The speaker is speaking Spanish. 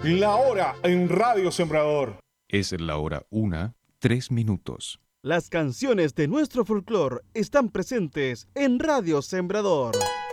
La hora en Radio Sembrador. Es la hora 1:03. Las canciones de nuestro folclore están presentes en Radio Sembrador.